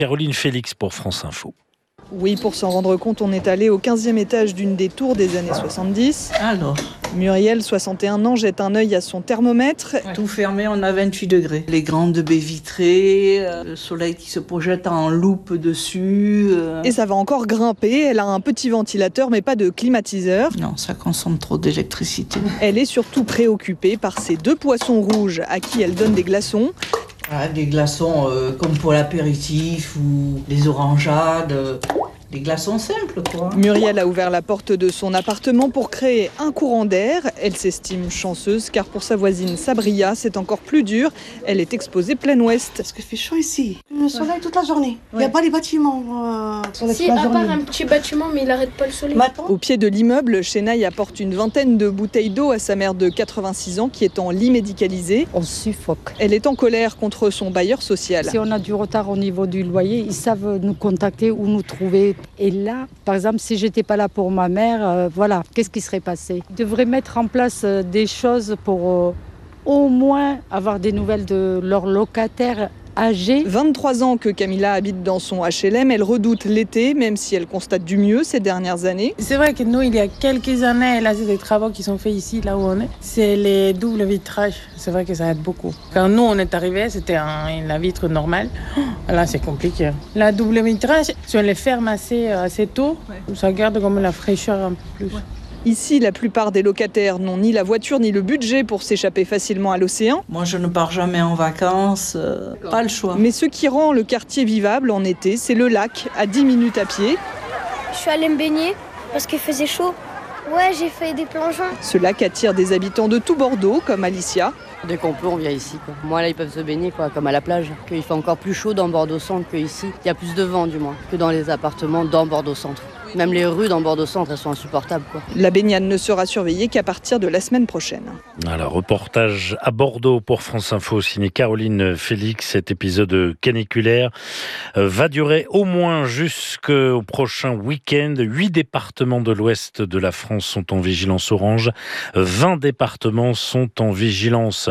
Caroline Félix pour France Info. Oui, pour s'en rendre compte, on est allé au 15e étage d'une des tours des années 70. Alors, Muriel, 61 ans, jette un œil à son thermomètre. tout fermé, on a 28 degrés. Les grandes baies vitrées, le soleil qui se projette en loupe dessus. Et ça va encore grimper. Elle a un petit ventilateur, mais pas de climatiseur. Non, ça consomme trop d'électricité. Elle est surtout préoccupée par ces deux poissons rouges à qui elle donne des glaçons. Ah, des glaçons comme pour l'apéritif ou des orangeades. Des glaçons simples, quoi. Muriel a ouvert la porte de son appartement pour créer un courant d'air. Elle s'estime chanceuse car pour sa voisine Sabria, c'est encore plus dur. Elle est exposée plein ouest. Parce qu'il fait chaud ici. Le soleil toute la journée. Il n'y a pas les bâtiments. Si, à part un petit bâtiment, mais il n'arrête pas le soleil. Au pied de l'immeuble, Chenaille apporte une vingtaine de bouteilles d'eau à sa mère de 86 ans qui est en lit médicalisé. On suffoque. Elle est en colère contre son bailleur social. Si on a du retard au niveau du loyer, ils savent nous contacter ou nous trouver. Et là, par exemple, si j'étais pas là pour ma mère, voilà, qu'est-ce qui serait passé ? Ils devraient mettre en place des choses pour au moins avoir des nouvelles de leurs locataires âgés. 23 ans que Camilla habite dans son HLM, elle redoute l'été, même si elle constate du mieux ces dernières années. C'est vrai que nous, il y a quelques années, là, c'est des travaux qui sont faits ici, là où on est. C'est les doubles vitrages. C'est vrai que ça aide beaucoup. Quand nous, on est arrivés, c'était la vitre normale. Là, c'est compliqué. La double vitrage, si on les ferme assez tôt, ça garde comme la fraîcheur un peu plus. Ouais. Ici, la plupart des locataires n'ont ni la voiture ni le budget pour s'échapper facilement à l'océan. Moi, je ne pars jamais en vacances, pas le choix. Mais ce qui rend le quartier vivable en été, c'est le lac, à 10 minutes à pied. Je suis allée me baigner parce qu'il faisait chaud. Ouais, j'ai fait des plongeons. Ce lac attire des habitants de tout Bordeaux, comme Alicia. Dès qu'on peut, on vient ici, quoi. Moi, là, ils peuvent se baigner, quoi, comme à la plage. Il fait encore plus chaud dans Bordeaux-Centre qu'ici. Il y a plus de vent, du moins, que dans les appartements dans Bordeaux-Centre. Même les rues dans Bordeaux-Centre, elles sont insupportables, quoi. La baignade ne sera surveillée qu'à partir de la semaine prochaine. Alors, reportage à Bordeaux pour France Info, signé Caroline Félix. Cet épisode caniculaire va durer au moins jusqu'au prochain week-end. 8 départements de l'ouest de la France sont en vigilance orange. 20 départements sont en vigilance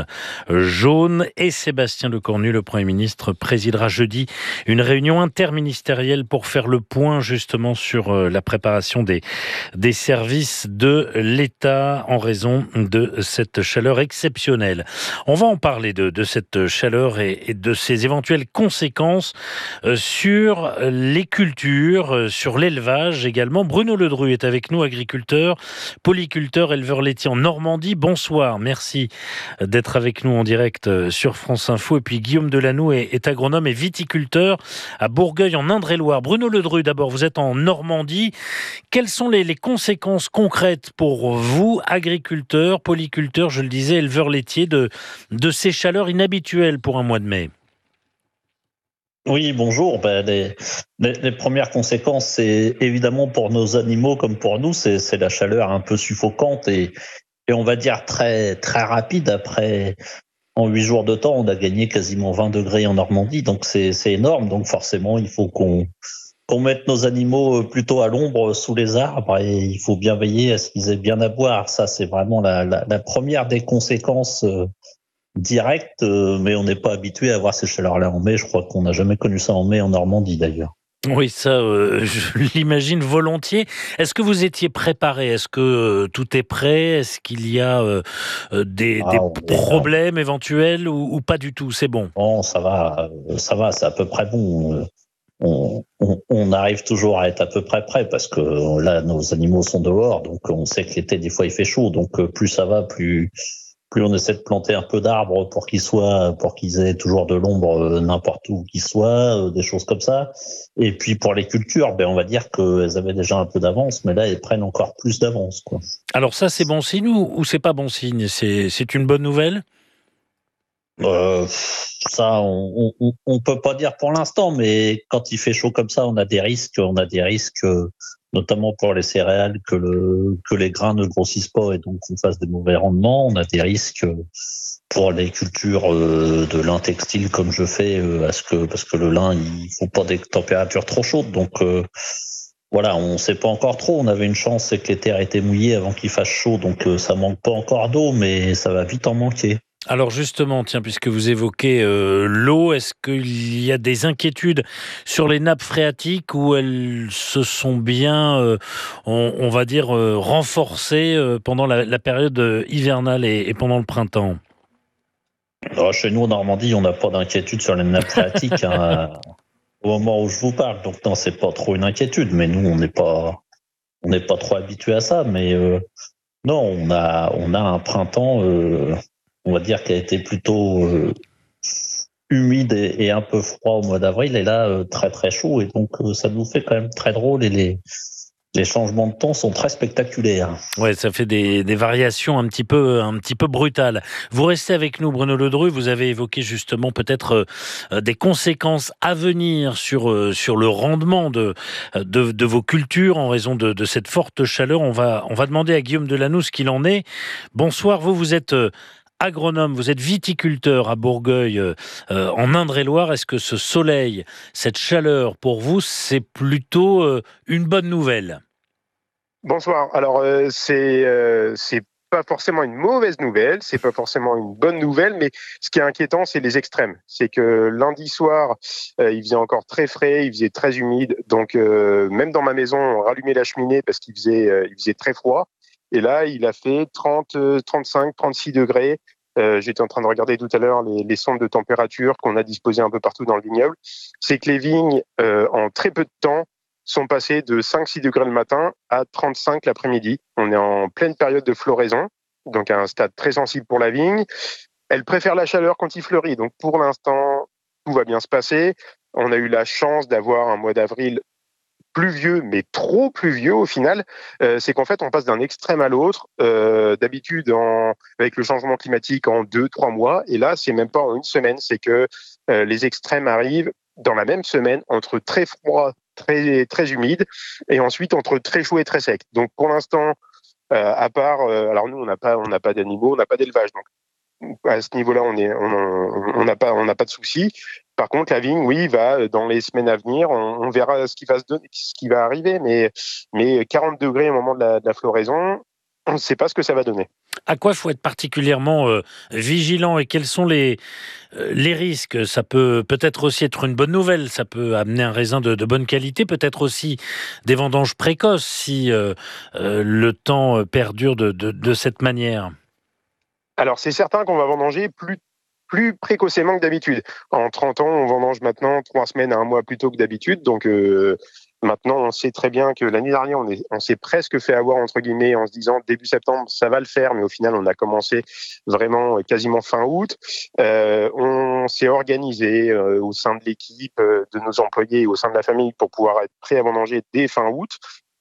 jaune. Et Sébastien Lecornu, le Premier ministre, présidera jeudi une réunion interministérielle pour faire le point justement sur la préparation des services de l'État en raison de cette chaleur exceptionnelle. On va en parler de cette chaleur et de ses éventuelles conséquences sur les cultures, sur l'élevage également. Bruno Ledru est avec nous, agriculteur, polyculteur, éleveur laitier en Normandie. Bonsoir, merci d'être avec nous en direct sur France Info. Et puis Guillaume Delanoux est agronome et viticulteur à Bourgueil en Indre-et-Loire. Bruno Ledru, d'abord, vous êtes en Normandie. Quelles sont les conséquences concrètes pour vous, agriculteurs, polyculteurs, je le disais, éleveurs laitiers, de ces chaleurs inhabituelles pour un mois de mai ? Oui, bonjour. Les premières conséquences, c'est évidemment pour nos animaux comme pour nous, c'est la chaleur un peu suffocante et on va dire très, très rapide. Après, en 8 jours de temps, on a gagné quasiment 20 degrés en Normandie, donc c'est énorme. Donc forcément, il faut qu'on mette nos animaux plutôt à l'ombre sous les arbres et il faut bien veiller à ce qu'ils aient bien à boire. Ça, c'est vraiment la première des conséquences directes, mais on n'est pas habitué à voir ces chaleurs-là en mai. Je crois qu'on n'a jamais connu ça en mai en Normandie d'ailleurs. Oui, ça, je l'imagine volontiers. Est-ce que vous étiez préparé ? Est-ce que tout est prêt ? Est-ce qu'il y a des problèmes éventuels ou pas du tout ? C'est bon. Bon, ça va, c'est à peu près bon. On arrive toujours à être à peu près prêt parce que là, nos animaux sont dehors, donc on sait que l'été, des fois, il fait chaud. Donc plus ça va, plus on essaie de planter un peu d'arbres pour qu'ils aient toujours de l'ombre n'importe où qu'ils soient, des choses comme ça. Et puis pour les cultures, on va dire qu'elles avaient déjà un peu d'avance, mais là, elles prennent encore plus d'avance, quoi. Alors ça, c'est bon signe ou c'est pas bon signe ? C'est une bonne nouvelle ? Ça, on peut pas dire pour l'instant, mais quand il fait chaud comme ça, on a des risques, notamment pour les céréales, que les grains ne grossissent pas et donc qu'on fasse des mauvais rendements. On a des risques pour les cultures de lin textile comme je fais, parce que le lin, il faut pas des températures trop chaudes, donc voilà, on sait pas encore trop. On avait une chance, c'est que les terres étaient mouillées avant qu'il fasse chaud, donc ça manque pas encore d'eau, mais ça va vite en manquer. Alors justement, tiens, puisque vous évoquez l'eau, est-ce qu'il y a des inquiétudes sur les nappes phréatiques où elles se sont bien, on va dire, renforcées pendant la période hivernale et pendant le printemps? Alors, chez nous, en Normandie, on n'a pas d'inquiétude sur les nappes phréatiques au moment où je vous parle. Donc, non, c'est pas trop une inquiétude. Mais nous, on n'est pas trop habitués à ça. Mais non, on a un printemps, on va dire, qui a été plutôt humide et un peu froid au mois d'avril. Et là, très très chaud. Et donc, ça nous fait quand même très drôle. Et les changements de temps sont très spectaculaires. Ouais, ça fait des variations un petit peu brutales. Vous restez avec nous, Bruno Ledru. Vous avez évoqué justement peut-être des conséquences à venir sur le rendement de vos cultures en raison de cette forte chaleur. On va demander à Guillaume Delanoux ce qu'il en est. Bonsoir, vous êtes agronome, vous êtes viticulteur à Bourgueil, en Indre-et-Loire. Est-ce que ce soleil, cette chaleur, pour vous, c'est plutôt une bonne nouvelle ? Bonsoir. Alors, c'est pas forcément une mauvaise nouvelle, c'est pas forcément une bonne nouvelle, mais ce qui est inquiétant, c'est les extrêmes. C'est que lundi soir, il faisait encore très frais, il faisait très humide. Donc, même dans ma maison, on rallumait la cheminée parce qu'il faisait très froid. Et là, il a fait 30, 35, 36 degrés. J'étais en train de regarder tout à l'heure les sondes de température qu'on a disposées un peu partout dans le vignoble. C'est que les vignes, en très peu de temps, sont passées de 5-6 degrés le matin à 35 l'après-midi. On est en pleine période de floraison, donc à un stade très sensible pour la vigne. Elle préfère la chaleur quand il fleurit. Donc pour l'instant, tout va bien se passer. On a eu la chance d'avoir un mois d'avril pluvieux, mais trop pluvieux au final. C'est qu'en fait, on passe d'un extrême à l'autre. D'habitude, avec le changement climatique, en 2-3 mois. Et là, c'est même pas en une semaine. C'est que les extrêmes arrivent dans la même semaine, entre très froid, très, très humide, et ensuite entre très chaud et très sec. Donc pour l'instant, à part... alors nous, on n'a pas d'animaux, on n'a pas d'élevage. Donc à ce niveau-là, on n'a pas de soucis. Par contre, la vigne, oui, va dans les semaines à venir, on verra ce qui va arriver, mais 40 degrés au moment de la floraison, on ne sait pas ce que ça va donner. À quoi il faut être particulièrement vigilant et quels sont les risques ? Ça peut peut-être aussi être une bonne nouvelle, ça peut amener un raisin de bonne qualité, peut-être aussi des vendanges précoces si le temps perdure de cette manière. Alors, c'est certain qu'on va vendanger plus précocement que d'habitude. En 30 ans, on vendange maintenant 3 semaines à 1 mois plus tôt que d'habitude. Donc, maintenant, on sait très bien que l'année dernière, on s'est presque fait avoir, entre guillemets, en se disant début septembre, ça va le faire. Mais au final, on a commencé vraiment quasiment fin août. On s'est organisé au sein de l'équipe, de nos employés et au sein de la famille pour pouvoir être prêt à vendanger dès fin août.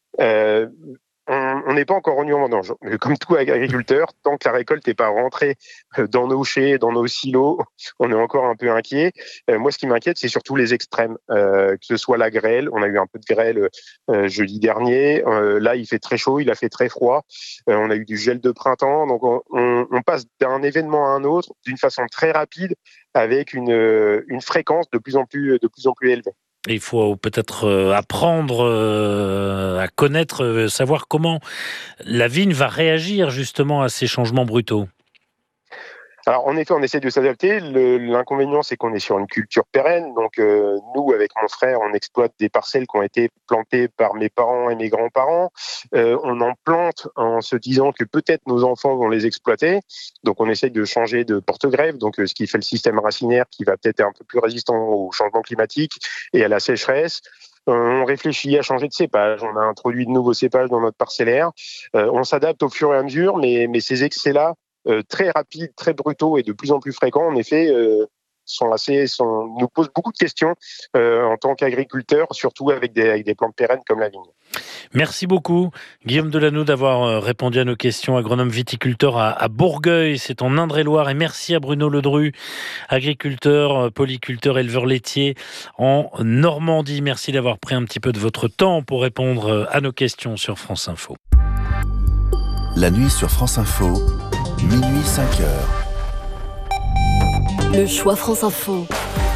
On n'est pas encore revenu en vendange. Comme tout agriculteur, tant que la récolte n'est pas rentrée dans nos chais, dans nos silos, on est encore un peu inquiet. Moi, ce qui m'inquiète, c'est surtout les extrêmes, que ce soit la grêle. On a eu un peu de grêle jeudi dernier. Là, il fait très chaud, il a fait très froid. On a eu du gel de printemps. Donc, on passe d'un événement à un autre d'une façon très rapide, avec une fréquence de plus en plus élevée. Il faut peut-être apprendre à connaître, savoir comment la vigne va réagir justement à ces changements brutaux. Alors, en effet, on essaie de s'adapter. L'inconvénient, c'est qu'on est sur une culture pérenne. Donc, nous, avec mon frère, on exploite des parcelles qui ont été plantées par mes parents et mes grands-parents. On en plante en se disant que peut-être nos enfants vont les exploiter. Donc, on essaie de changer de porte-grève. Donc, ce qui fait le système racinaire qui va peut-être être un peu plus résistant au changement climatique et à la sécheresse. On réfléchit à changer de cépage. On a introduit de nouveaux cépages dans notre parcellaire. On s'adapte au fur et à mesure, mais ces excès-là, très rapides, très brutaux et de plus en plus fréquents, en effet, nous posent beaucoup de questions en tant qu'agriculteurs, surtout avec des plantes pérennes comme la vigne. Merci beaucoup, Guillaume Delanoux, d'avoir répondu à nos questions. Agronome viticulteur à Bourgueil, c'est en Indre-et-Loire. Et merci à Bruno Ledru, agriculteur, polyculteur, éleveur laitier en Normandie. Merci d'avoir pris un petit peu de votre temps pour répondre à nos questions sur France Info. La nuit sur France Info, minuit 5h. Le choix France Info.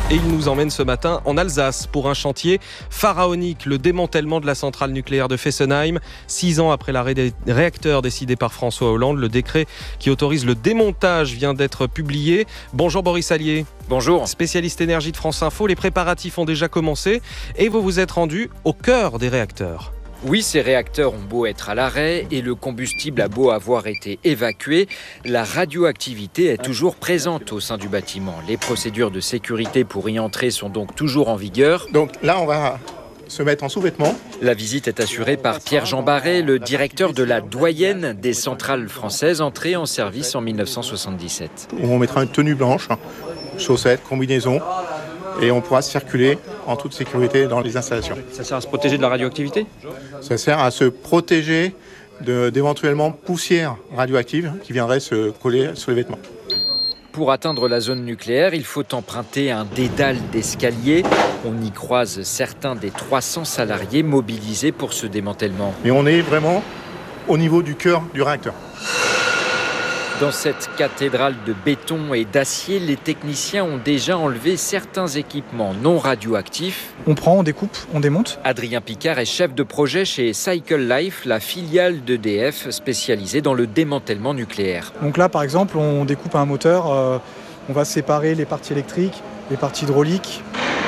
Et il nous emmène ce matin en Alsace pour un chantier pharaonique, le démantèlement de la centrale nucléaire de Fessenheim. 6 ans après l'arrêt des réacteurs décidé par François Hollande, le décret qui autorise le démontage vient d'être publié. Bonjour Boris Allier. Bonjour. Spécialiste énergie de France Info, les préparatifs ont déjà commencé et vous vous êtes rendu au cœur des réacteurs. Oui, ces réacteurs ont beau être à l'arrêt et le combustible a beau avoir été évacué, la radioactivité est toujours présente au sein du bâtiment. Les procédures de sécurité pour y entrer sont donc toujours en vigueur. Donc là, on va se mettre en sous-vêtements. La visite est assurée par Pierre-Jean Barret, le directeur de la doyenne des centrales françaises, entrée en service en 1977. On mettra une tenue blanche, chaussettes, combinaisons, et on pourra circuler en toute sécurité dans les installations. Ça sert à se protéger de la radioactivité ? Ça sert à se protéger d'éventuellement poussière radioactive qui viendrait se coller sur les vêtements. Pour atteindre la zone nucléaire, il faut emprunter un dédale d'escalier. On y croise certains des 300 salariés mobilisés pour ce démantèlement. Mais on est vraiment au niveau du cœur du réacteur. Dans cette cathédrale de béton et d'acier, les techniciens ont déjà enlevé certains équipements non radioactifs. On prend, on découpe, on démonte. Adrien Picard est chef de projet chez Cycle Life, la filiale d'EDF spécialisée dans le démantèlement nucléaire. Donc là, par exemple, on découpe un moteur, on va séparer les parties électriques, les parties hydrauliques.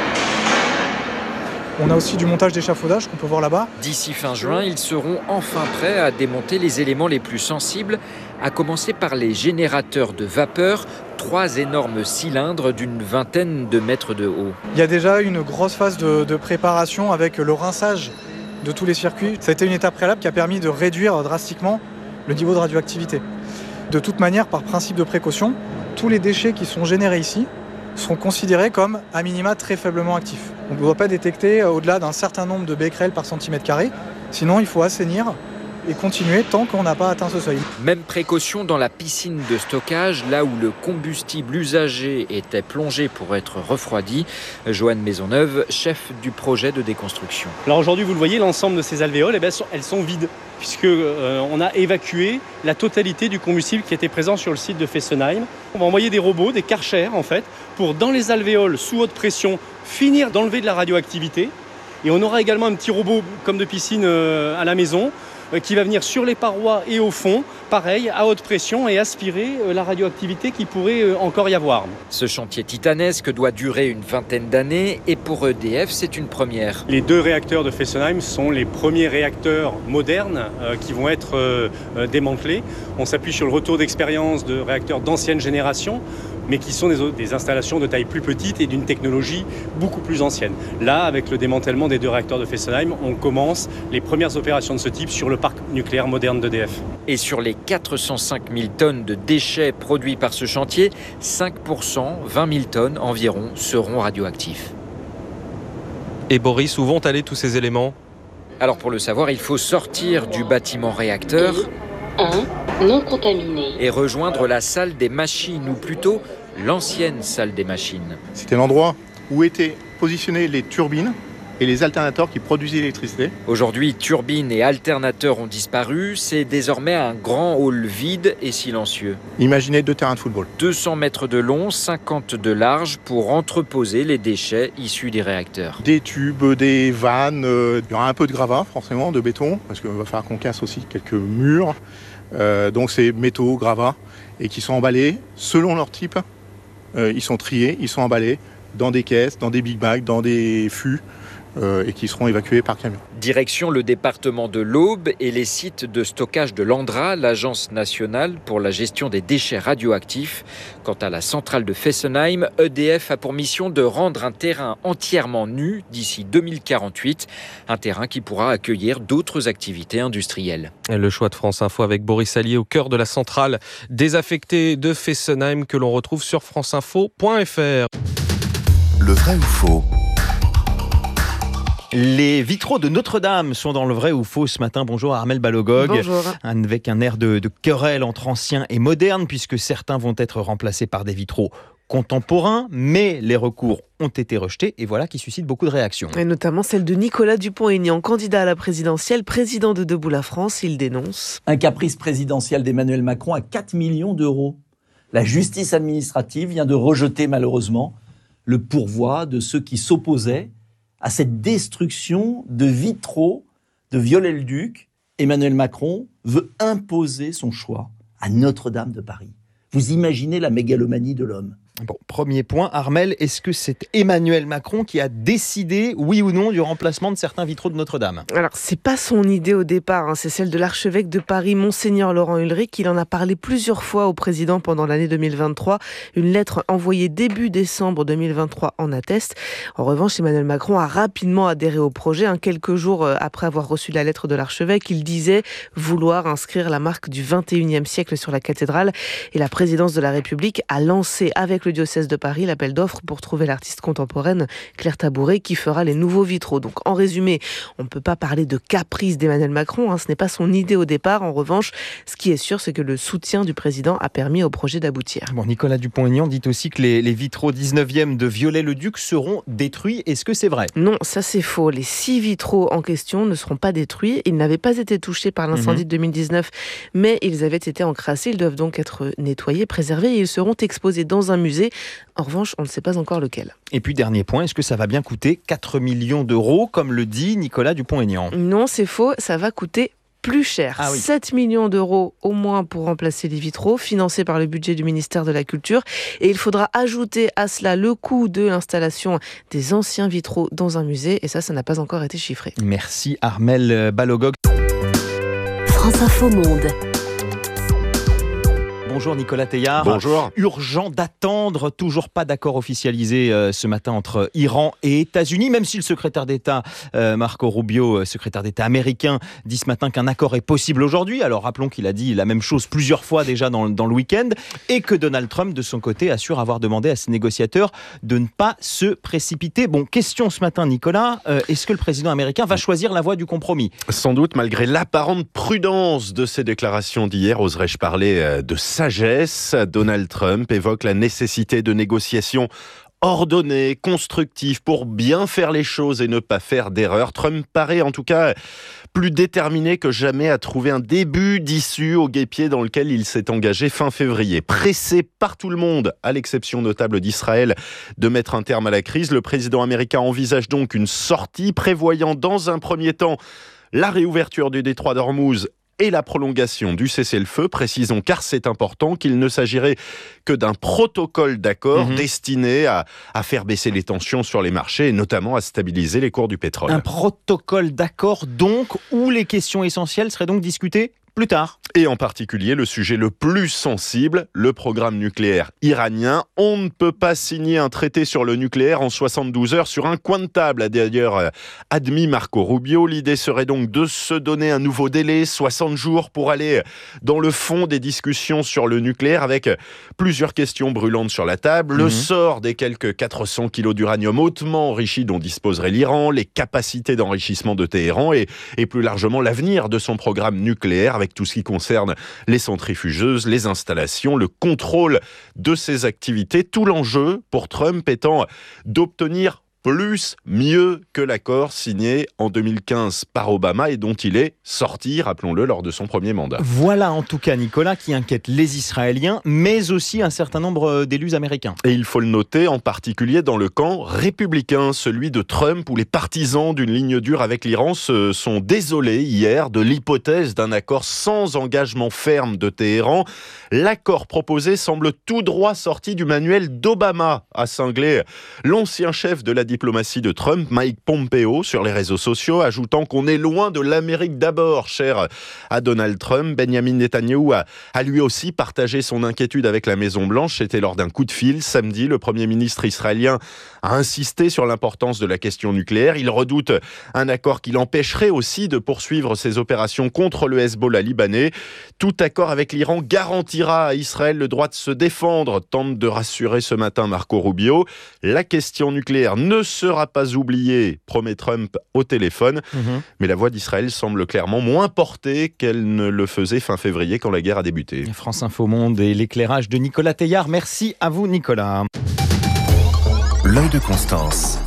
On a aussi du montage d'échafaudage qu'on peut voir là-bas. D'ici fin juin, ils seront enfin prêts à démonter les éléments les plus sensibles, à commencer par les générateurs de vapeur, 3 énormes cylindres d'une vingtaine de mètres de haut. Il y a déjà une grosse phase de préparation avec le rinçage de tous les circuits. Ça a été une étape préalable qui a permis de réduire drastiquement le niveau de radioactivité. De toute manière, par principe de précaution, tous les déchets qui sont générés ici seront considérés comme à minima très faiblement actifs. On ne doit pas détecter au-delà d'un certain nombre de becquerels par centimètre carré, sinon il faut assainir et continuer tant qu'on n'a pas atteint ce seuil. Même précaution dans la piscine de stockage, là où le combustible usagé était plongé pour être refroidi. Joanne Maisonneuve, chef du projet de déconstruction. Alors aujourd'hui, vous le voyez, l'ensemble de ces alvéoles, elles sont vides, puisqu'on a évacué la totalité du combustible qui était présent sur le site de Fessenheim. On va envoyer des robots, des Karcher en fait, pour dans les alvéoles sous haute pression finir d'enlever de la radioactivité. Et on aura également un petit robot comme de piscine à la maison qui va venir sur les parois et au fond, pareil, à haute pression et aspirer la radioactivité qui pourrait encore y avoir. Ce chantier titanesque doit durer une vingtaine d'années et pour EDF, c'est une première. Les 2 réacteurs de Fessenheim sont les premiers réacteurs modernes qui vont être démantelés. On s'appuie sur le retour d'expérience de réacteurs d'ancienne génération, mais qui sont des installations de taille plus petite et d'une technologie beaucoup plus ancienne. Là, avec le démantèlement des 2 réacteurs de Fessenheim, on commence les premières opérations de ce type sur le parc nucléaire moderne d'EDF. Et sur les 405 000 tonnes de déchets produits par ce chantier, 5%, 20 000 tonnes environ, seront radioactifs. Et Boris, où vont aller tous ces éléments ? Alors pour le savoir, il faut sortir du bâtiment réacteur non contaminé et rejoindre la salle des machines, ou plutôt l'ancienne salle des machines. C'était l'endroit où étaient positionnées les turbines et les alternateurs qui produisaient l'électricité. Aujourd'hui, turbines et alternateurs ont disparu. C'est désormais un grand hall vide et silencieux. Imaginez 2 terrains de football. 200 mètres de long, 50 de large pour entreposer les déchets issus des réacteurs. Des tubes, des vannes, il y aura un peu de gravat forcément, de béton, parce qu'il va falloir qu'on casse aussi quelques murs. Donc c'est métaux, gravats, et qui sont emballés selon leur type. Ils sont triés, ils sont emballés dans des caisses, dans des big bags, dans des fûts. Et qui seront évacués par camion. Direction le département de l'Aube et les sites de stockage de l'ANDRA, l'Agence nationale pour la gestion des déchets radioactifs. Quant à la centrale de Fessenheim, EDF a pour mission de rendre un terrain entièrement nu d'ici 2048, un terrain qui pourra accueillir d'autres activités industrielles. Et le choix de France Info avec Boris Allier au cœur de la centrale désaffectée de Fessenheim que l'on retrouve sur franceinfo.fr. Le vrai ou faux ? Les vitraux de Notre-Dame sont dans le vrai ou faux ce matin. Bonjour Armelle Balogog. Bonjour. Avec un air de querelle entre anciens et modernes, puisque certains vont être remplacés par des vitraux contemporains, mais les recours ont été rejetés et voilà qui suscite beaucoup de réactions. Et notamment celle de Nicolas Dupont-Aignan, candidat à la présidentielle, président de Debout la France. Il dénonce un caprice présidentiel d'Emmanuel Macron à 4 millions d'euros. La justice administrative vient de rejeter malheureusement le pourvoi de ceux qui s'opposaient à cette destruction de vitraux de Viollet-le-Duc. Emmanuel Macron veut imposer son choix à Notre-Dame de Paris. Vous imaginez la mégalomanie de l'homme. Bon, premier point, Armelle, est-ce que c'est Emmanuel Macron qui a décidé, oui ou non, du remplacement de certains vitraux de Notre-Dame ? Alors, c'est pas son idée au départ, c'est celle de l'archevêque de Paris, Monseigneur Laurent Ulrich. Il en a parlé plusieurs fois au président pendant l'année 2023. Une lettre envoyée début décembre 2023 en atteste. En revanche, Emmanuel Macron a rapidement adhéré au projet. Quelques jours après avoir reçu la lettre de l'archevêque, il disait vouloir inscrire la marque du 21e siècle sur la cathédrale. Et la présidence de la République a lancé avec le diocèse de Paris l'appel d'offres pour trouver l'artiste contemporaine Claire Tabouret qui fera les nouveaux vitraux. Donc en résumé, on ne peut pas parler de caprice d'Emmanuel Macron, ce n'est pas son idée au départ. En revanche, ce qui est sûr, c'est que le soutien du président a permis au projet d'aboutir. Bon, Nicolas Dupont-Aignan dit aussi que les vitraux 19e de Viollet-le-Duc seront détruits. Est-ce que c'est vrai ? Non, ça c'est faux. Les 6 vitraux en question ne seront pas détruits. Ils n'avaient pas été touchés par l'incendie de 2019, mais ils avaient été encrassés. Ils doivent donc être nettoyés, préservés et ils seront exposés dans un musée. En revanche, on ne sait pas encore lequel. Et puis, dernier point, est-ce que ça va bien coûter 4 millions d'euros, comme le dit Nicolas Dupont-Aignan ? Non, c'est faux, ça va coûter plus cher. 7 millions d'euros au moins pour remplacer les vitraux, financés par le budget du ministère de la Culture. Et il faudra ajouter à cela le coût de l'installation des anciens vitraux dans un musée. Et ça n'a pas encore été chiffré. Merci Armelle Balogog. France Info Monde. Bonjour Nicolas Teilhard. Bonjour. Urgent d'attendre, toujours pas d'accord officialisé ce matin entre Iran et États-Unis, même si le secrétaire d'État Marco Rubio, secrétaire d'État américain, dit ce matin qu'un accord est possible aujourd'hui. Alors rappelons qu'il a dit la même chose plusieurs fois déjà dans le week-end et que Donald Trump, de son côté, assure avoir demandé à ses négociateurs de ne pas se précipiter. Bon, question ce matin Nicolas, est-ce que le président américain va choisir la voie du compromis ? Sans doute, malgré l'apparente prudence de ses déclarations d'hier, oserais-je parler de sagesse. Donald Trump évoque la nécessité de négociations ordonnées, constructives, pour bien faire les choses et ne pas faire d'erreurs. Trump paraît en tout cas plus déterminé que jamais à trouver un début d'issue au guêpier dans lequel il s'est engagé fin février. Pressé par tout le monde, à l'exception notable d'Israël, de mettre un terme à la crise, le président américain envisage donc une sortie prévoyant dans un premier temps la réouverture du détroit d'Ormuz et la prolongation du cessez-le-feu. Précisons, car c'est important, qu'il ne s'agirait que d'un protocole d'accord destiné à faire baisser les tensions sur les marchés et notamment à stabiliser les cours du pétrole. Un protocole d'accord donc, où les questions essentielles seraient donc discutées plus tard. Et en particulier, le sujet le plus sensible, le programme nucléaire iranien. On ne peut pas signer un traité sur le nucléaire en 72 heures sur un coin de table, a d'ailleurs admis Marco Rubio. L'idée serait donc de se donner un nouveau délai, 60 jours, pour aller dans le fond des discussions sur le nucléaire, avec plusieurs questions brûlantes sur la table. Le sort des quelques 400 kilos d'uranium hautement enrichi dont disposerait l'Iran, les capacités d'enrichissement de Téhéran et plus largement l'avenir de son programme nucléaire, avec tout ce qui concerne les centrifugeuses, les installations, le contrôle de ces activités. Tout l'enjeu pour Trump étant d'obtenir plus, mieux que l'accord signé en 2015 par Obama et dont il est sorti, rappelons-le, lors de son premier mandat. Voilà en tout cas, Nicolas, qui inquiète les Israéliens, mais aussi un certain nombre d'élus américains. Et il faut le noter, en particulier dans le camp républicain, celui de Trump, où les partisans d'une ligne dure avec l'Iran se sont désolés hier de l'hypothèse d'un accord sans engagement ferme de Téhéran. L'accord proposé semble tout droit sorti du manuel d'Obama, a cinglé l'ancien chef de la diplomatie de Trump, Mike Pompeo, sur les réseaux sociaux, ajoutant qu'on est loin de l'Amérique d'abord, cher à Donald Trump. Benjamin Netanyahou a lui aussi partagé son inquiétude avec la Maison-Blanche. C'était lors d'un coup de fil samedi. Le Premier ministre israélien a insisté sur l'importance de la question nucléaire. Il redoute un accord qui l'empêcherait aussi de poursuivre ses opérations contre le Hezbollah libanais. Tout accord avec l'Iran garantira à Israël le droit de se défendre, tente de rassurer ce matin Marco Rubio. La question nucléaire ne sera pas oubliée, promet Trump au téléphone. Mais la voix d'Israël semble clairement moins portée qu'elle ne le faisait fin février quand la guerre a débuté. France Info Monde et l'éclairage de Nicolas Teilhard. Merci à vous, Nicolas. L'œil de Constance.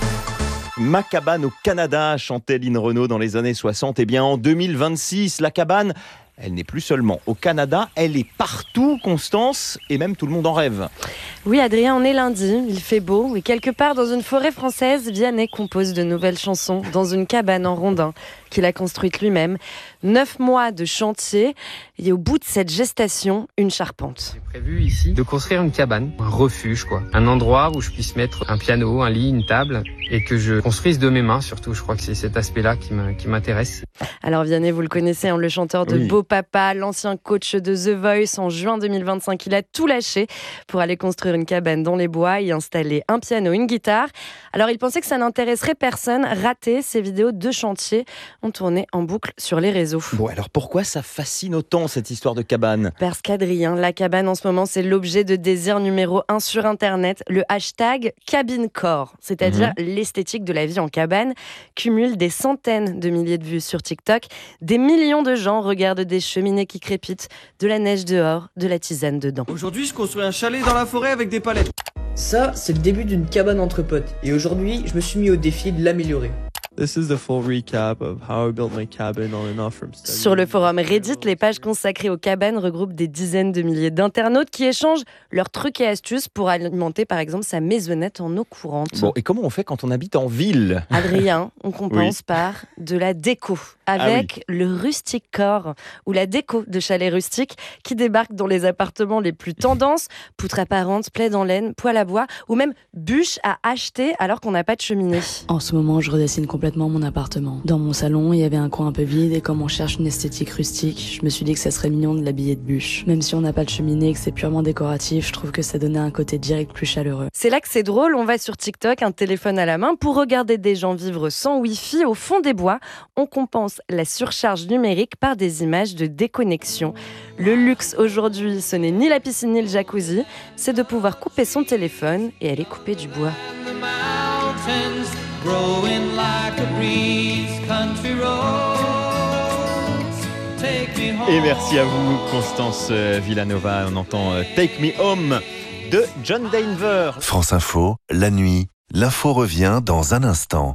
Ma cabane au Canada, chantait Lynn Renaud dans les années 60. Eh bien, en 2026, la cabane, elle n'est plus seulement au Canada, elle est partout, Constance, et même tout le monde en rêve. Oui, Adrien, on est lundi, il fait beau, et quelque part dans une forêt française, Vianney compose de nouvelles chansons dans une cabane en rondin qu'il a construite lui-même. 9 mois de chantier, et au bout de cette gestation, une charpente. J'ai prévu ici de construire une cabane, un refuge quoi, un endroit où je puisse mettre un piano, un lit, une table, et que je construise de mes mains surtout. Je crois que c'est cet aspect-là qui m'intéresse. Alors Vianney, vous le connaissez, le chanteur de Beau Papa, l'ancien coach de The Voice. En juin 2025, il a tout lâché pour aller construire une cabane dans les bois, y installer un piano, une guitare. Alors il pensait que ça n'intéresserait personne. Raté, ses vidéos de chantier ont tourné en boucle sur les réseaux. Bon, alors pourquoi ça fascine autant cette histoire de cabane ? Parce qu'Adrien, la cabane en ce moment, c'est l'objet de désir numéro 1 sur Internet. Le hashtag cabinecore, c'est-à-dire l'esthétique de la vie en cabane, cumule des centaines de milliers de vues sur TikTok. Des millions de gens regardent des cheminées qui crépitent, de la neige dehors, de la tisane dedans. Aujourd'hui, je construis un chalet dans la forêt avec des palettes. Ça, c'est le début d'une cabane entre potes. Et aujourd'hui, je me suis mis au défi de l'améliorer. Sur le forum Reddit, les pages consacrées aux cabanes regroupent des dizaines de milliers d'internautes qui échangent leurs trucs et astuces pour alimenter par exemple sa maisonnette en eau courante. Bon, et comment on fait quand on habite en ville ? Adrien, on compense par de la déco, avec le rustic core, ou la déco de chalet rustique qui débarque dans les appartements les plus tendances, poutres apparentes, plaids en laine, poêle à bois, ou même bûches à acheter alors qu'on n'a pas de cheminée. En ce moment, je redessine complètement mon appartement. Dans mon salon, il y avait un coin un peu vide et comme on cherche une esthétique rustique, je me suis dit que ça serait mignon de l'habiller de bûches. Même si on n'a pas de cheminée et que c'est purement décoratif, je trouve que ça donnait un côté direct plus chaleureux. C'est là que c'est drôle, on va sur TikTok, un téléphone à la main, pour regarder des gens vivre sans Wi-Fi au fond des bois. On compense la surcharge numérique par des images de déconnexion. Le luxe aujourd'hui, ce n'est ni la piscine ni le jacuzzi, c'est de pouvoir couper son téléphone et aller couper du bois. Et merci à vous, Constance Villanova. On entend Take Me Home de John Denver. France Info, la nuit, l'info revient dans un instant.